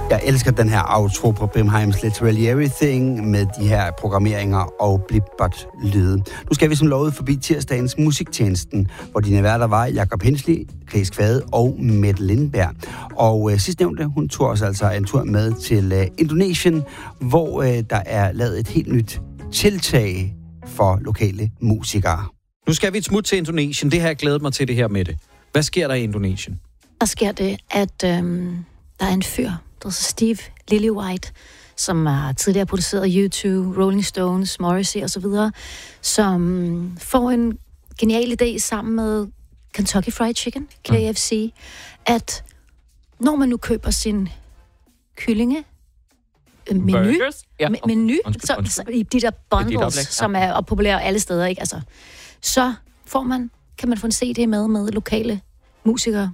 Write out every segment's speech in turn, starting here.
Jeg elsker den her outro på Brimheims Literally Everything med de her programmeringer og blip-bot-lyde. Nu skal vi som lovet forbi tirsdagens musiktjenesten, hvor dine værter var Jakob Hensley, Chris Kvade og Mette Lindberg. Og sidstnævnte, hun tog os altså en tur med til Indonesien, hvor der er lavet et helt nyt tiltag for lokale musikere. Nu skal vi et smut til Indonesien. Det har jeg glædet mig til, det her med det. Hvad sker der i Indonesien? Der sker det, at der er en fyr, der hedder Steve Lillywhite, som har tidligere produceret YouTube, Rolling Stones, Morrissey osv., som får en genial idé sammen med Kentucky Fried Chicken, KFC, at når man nu køber sin kyllinge menu, så i de der bundles, som er populære alle steder, ikke? Altså, så kan man få en CD med lokale musikere.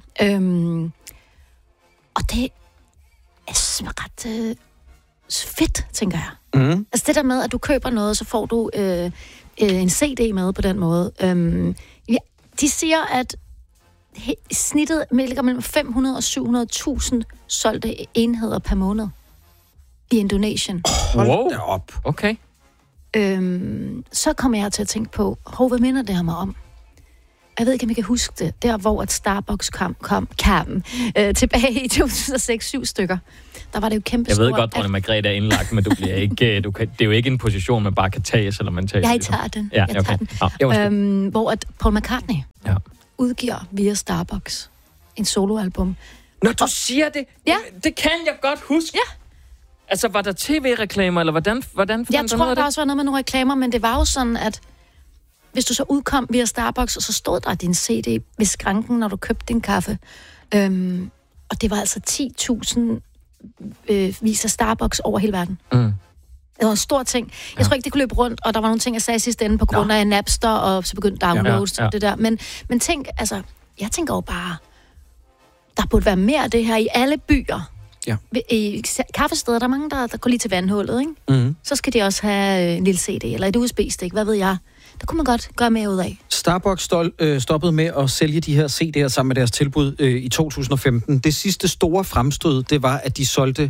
Og det er ret fedt, tænker jeg. Mm. Altså det der med, at du køber noget, så får du en CD med på den måde. De siger, at snittet ligger mellem 500 og 700.000 solgte enheder per måned i Indonesien. Hold da op. Okay. Så kommer jeg til at tænke på, hvad minder det her mig om? Jeg ved ikke, om jeg kan huske det. Der, hvor at Starbucks kom tilbage i 2006-7 stykker. Der var det jo kæmpe stort. Jeg ved godt, dronning Margrethe er indlagt, men det er jo ikke en position, man bare kan tage, selvom man tager. Jeg tager den. Ja, jeg tager den. Hvor at Paul McCartney udgiver via Starbucks en soloalbum. Når du siger det, det kan jeg godt huske. Ja. Altså, var der tv-reklamer, eller hvordan jeg tror, der også var noget med nogle reklamer, men det var jo sådan, at hvis du så udkom via Starbucks, og så stod der din CD ved skranken, når du købte din kaffe. Og det var altså 10.000 vis af Starbucks over hele verden. Mm. Det var en stor ting. Jeg tror ikke, det kunne løbe rundt, og der var nogle ting, jeg sagde sidste ende på grund af Napster, og så begyndte downloads det der. Men tænk, altså, jeg tænker jo bare, der burde være mere af det her i alle byer. Ja. I kaffesteder, der er mange, der går lige til vandhullet, ikke? Mm. Så skal de også have en lille CD, eller et USB-stik, hvad ved jeg. Der kunne man godt gøre mere ud af. Starbucks stoppede med at sælge de her CD'er sammen med deres tilbud i 2015. Det sidste store fremstød, det var, at de solgte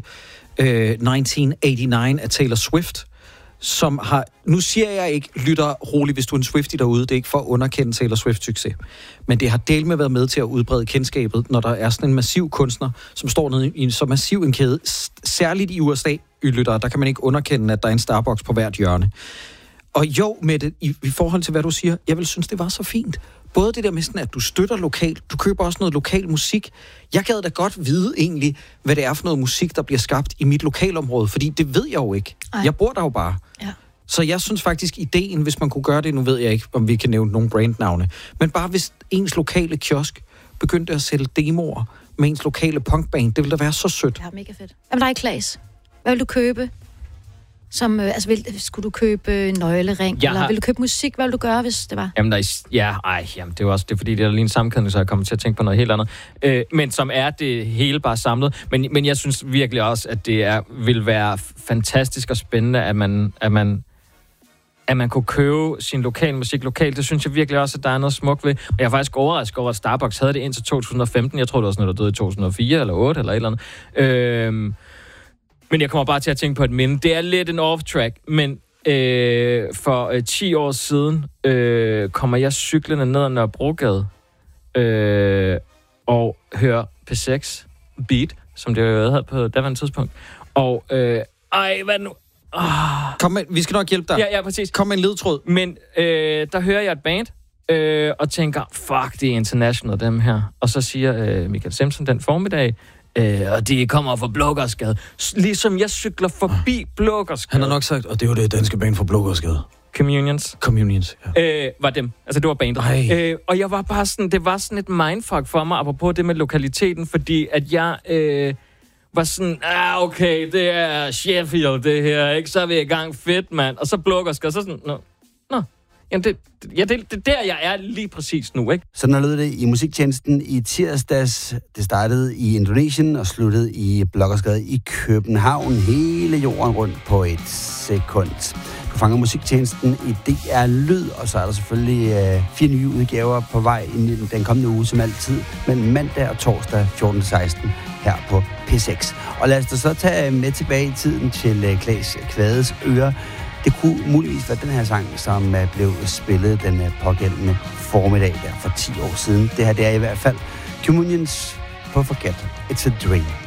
1989 af Taylor Swift, som har... Nu siger jeg ikke, lytter roligt, hvis du er en Swiftie derude. Det er ikke for at underkende Taylor Swifts succes. Men det har delt med været med til at udbrede kendskabet, når der er sådan en massiv kunstner, som står nede i en så massiv en kæde. Særligt i USA, lyttere, der kan man ikke underkende, at der er en Starbucks på hvert hjørne. Og jo, Mette, i forhold til, hvad du siger, jeg vil synes, det var så fint. Både det der med sådan, at du støtter lokalt, du køber også noget lokal musik. Jeg gad da godt vide egentlig, hvad det er for noget musik, der bliver skabt i mit lokalområde, fordi det ved jeg jo ikke. Ej. Jeg bor der jo bare. Ja. Så jeg synes faktisk, ideen, hvis man kunne gøre det, nu ved jeg ikke, om vi kan nævne nogle brandnavne, men bare hvis ens lokale kiosk begyndte at sælge demoer med ens lokale punkband, det ville da være så sødt. Ja, mega fedt. Hvad med dig, Klaas? Hvad vil du købe? Skulle du købe en nøglering, eller vil du købe musik? Hvad vil du gøre, hvis det var? Jamen, det er jo også det, fordi det er lige en sammenkædning, så jeg kommer til at tænke på noget helt andet. Men som er det hele bare samlet. Men jeg synes virkelig også, at det vil være fantastisk og spændende, at man kunne købe sin lokale musik lokalt. Det synes jeg virkelig også, at der er noget smukt ved. Og jeg er faktisk overrasket over, at Starbucks havde det indtil 2015. Jeg tror, det var sådan noget, der døde i 2004 eller 8 eller et eller andet. Men jeg kommer bare til at tænke på et minde. Det er lidt en off-track, men for 10 år siden kommer jeg cyklende ned ad Nørrebrogade og hører P6 Beat, som det jo havde på daværende tidspunkt. Og hvad nu? Kom med, vi skal nok hjælpe dig. Ja, præcis. Kom med en ledtråd. Men der hører jeg et band, og tænker, fuck, det er international, dem her. Og så siger Michael Simpson den formiddag, og de kommer fra Blågårdsgade. Ligesom jeg cykler forbi Blågårdsgade. Han har nok sagt, og det var det danske band fra Blågårdsgade. Communions, ja. var dem. Altså, det var bandet. Og jeg var bare sådan, det var sådan et mindfuck for mig, apropos det med lokaliteten, fordi at jeg var sådan, okay, det er Sheffield, det her, ikke? Så er vi i gang, fedt, mand. Og så Blågårdsgade, så sådan, nå. Jamen, det er der, jeg er lige præcis nu, ikke? Sådan lød det i musiktjenesten i tirsdags. Det startede i Indonesien og sluttede i Blågårdsgade i København. Hele jorden rundt på et sekund. Du fanger musiktjenesten i DR Lyd, og så er der selvfølgelig 4 nye udgaver på vej i den kommende uge, som altid, mellem mandag og torsdag 14-16 her på P6. Og lad os da så tage med tilbage i tiden til Claes Kvades ører. Det kunne muligvis være den her sang, som blev spillet den pågældende formiddag der for 10 år siden. Det her det er i hvert fald Communions på Forget It's a Dream.